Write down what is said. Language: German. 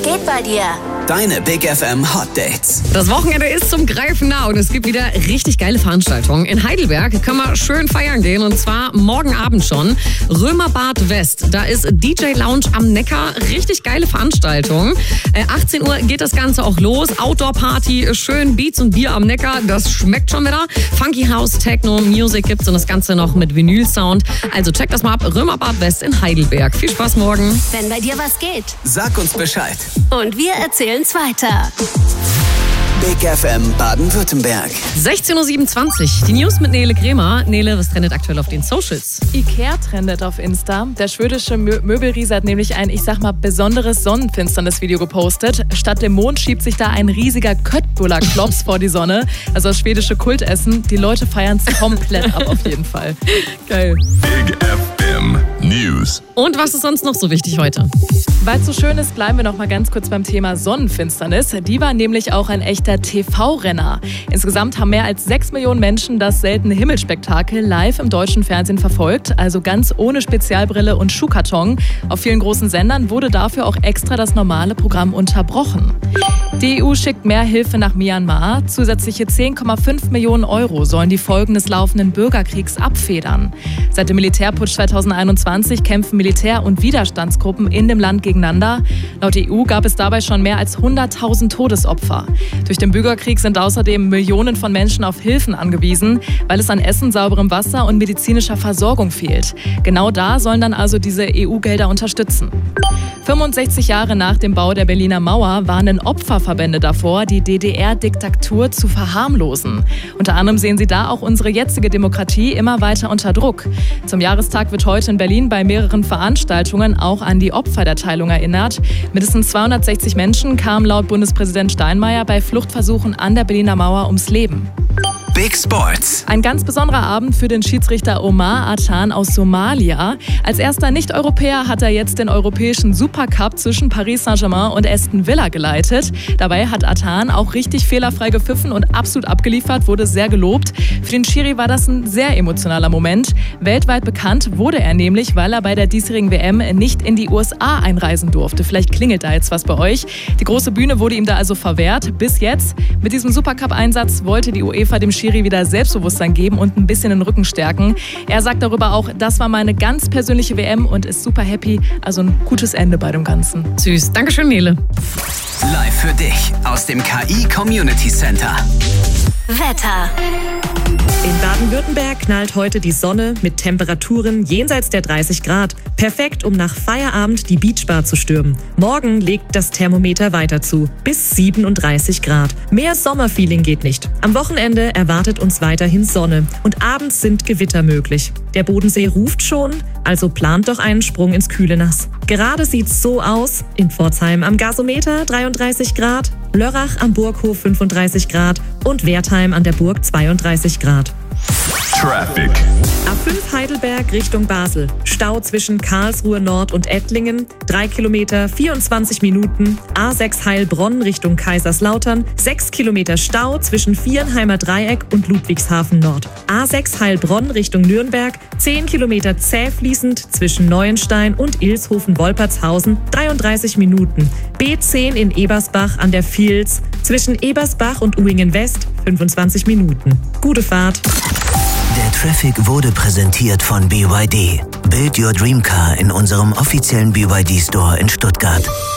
geht bei dir? Deine Big FM Hot Dates. Das Wochenende ist zum Greifen nah und es gibt wieder richtig geile Veranstaltungen. In Heidelberg können wir schön feiern gehen und zwar morgen Abend schon. Römerbad West, da ist DJ Lounge am Neckar. Richtig geile Veranstaltung. 18 Uhr geht das Ganze auch los. Outdoor-Party, schön Beats und Bier am Neckar. Das schmeckt schon wieder. Funky House, Techno, Music gibt's und das Ganze noch mit Vinyl-Sound. Also check das mal ab. Römerbad West in Heidelberg. Viel Spaß morgen. Wenn bei dir was geht. Sag uns Bescheid. Und wir erzählen's weiter. Big FM Baden-Württemberg. 16.27 Uhr. Die News mit Nele Kremer. Nele, was trendet aktuell auf den Socials? Ikea trendet auf Insta. Der schwedische Möbelriese hat nämlich ein, besonderes Sonnenfinsternis-Video gepostet. Statt dem Mond schiebt sich da ein riesiger Köttbullar-Klops vor die Sonne. Also das schwedische Kultessen. Die Leute feiern es komplett ab auf jeden Fall. Geil. Big FM News. Und was ist sonst noch so wichtig heute? Weil es so schön ist, bleiben wir noch mal ganz kurz beim Thema Sonnenfinsternis. Die war nämlich auch ein echter TV-Renner. Insgesamt haben mehr als 6 Millionen Menschen das seltene Himmelsspektakel live im deutschen Fernsehen verfolgt. Also ganz ohne Spezialbrille und Schuhkarton. Auf vielen großen Sendern wurde dafür auch extra das normale Programm unterbrochen. Die EU schickt mehr Hilfe nach Myanmar. Zusätzliche 10,5 Millionen Euro sollen die Folgen des laufenden Bürgerkriegs abfedern. Seit dem Militärputsch 2021 kämpfen Militär- und Widerstandsgruppen in dem Land gegeneinander. Laut der EU gab es dabei schon mehr als 100.000 Todesopfer. Durch den Bürgerkrieg sind außerdem Millionen von Menschen auf Hilfen angewiesen, weil es an Essen, sauberem Wasser und medizinischer Versorgung fehlt. Genau da sollen dann also diese EU-Gelder unterstützen. 65 Jahre nach dem Bau der Berliner Mauer warnen Opferverbände davor, die DDR-Diktatur zu verharmlosen. Unter anderem sehen sie da auch unsere jetzige Demokratie immer weiter unter Druck. Zum Jahrestag wird heute in Berlin bei mehreren Veranstaltungen auch an die Opfer der Teilung erinnert. Mindestens 260 Menschen kamen laut Bundespräsident Steinmeier bei Fluchtversuchen an der Berliner Mauer ums Leben. Big Sports. Ein ganz besonderer Abend für den Schiedsrichter Omar Atan aus Somalia. Als erster Nicht-Europäer hat er jetzt den europäischen Supercup zwischen Paris Saint-Germain und Aston Villa geleitet. Dabei hat Atan auch richtig fehlerfrei gepfiffen und absolut abgeliefert, wurde sehr gelobt. Für den Schiri war das ein sehr emotionaler Moment. Weltweit bekannt wurde er nämlich, weil er bei der diesjährigen WM nicht in die USA einreisen durfte. Vielleicht klingelt da jetzt was bei euch. Die große Bühne wurde ihm da also verwehrt. Bis jetzt. Mit diesem Supercup-Einsatz wollte die UEFA dem Schiri wieder Selbstbewusstsein geben und ein bisschen den Rücken stärken. Er sagt darüber auch, das war meine ganz persönliche WM und ist super happy. Also ein gutes Ende bei dem Ganzen. Süß. Dankeschön, Nele. Live für dich aus dem KI Community Center. Wetter. In Baden-Württemberg knallt heute die Sonne mit Temperaturen jenseits der 30 Grad. Perfekt, um nach Feierabend die Beachbar zu stürmen. Morgen legt das Thermometer weiter zu, bis 37 Grad. Mehr Sommerfeeling geht nicht. Am Wochenende erwartet uns weiterhin Sonne und abends sind Gewitter möglich. Der Bodensee ruft schon, also plant doch einen Sprung ins kühle Nass. Gerade sieht's so aus: in Pforzheim am Gasometer 33 Grad, Lörrach am Burghof 35 Grad und Wertheim an der Burg 32 Grad. Traffic. A5 Heidelberg Richtung Basel. Stau zwischen Karlsruhe Nord und Ettlingen. 3 Kilometer, 24 Minuten. A6 Heilbronn Richtung Kaiserslautern. 6 Kilometer Stau zwischen Vierenheimer Dreieck und Ludwigshafen Nord. A6 Heilbronn Richtung Nürnberg. 10 Kilometer zäh fließend zwischen Neuenstein und Ilshofen-Wolpertshausen. 33 Minuten. B10 in Ebersbach an der Vils. Zwischen Ebersbach und Uingen West. 25 Minuten. Gute Fahrt. Der Traffic wurde präsentiert von BYD. Build your dream car in unserem offiziellen BYD Store in Stuttgart.